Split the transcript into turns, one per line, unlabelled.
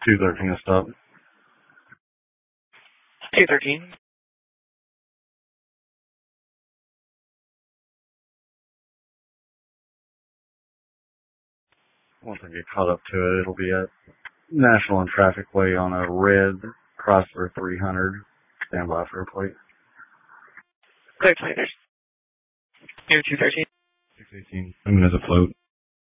213 is stop.
213.
Once I get caught up to it, it'll be at National and Traffic Way on a red Chrysler 300. Stand by for a plate.
Clear 20. There's 213.
618. I'm in as a float.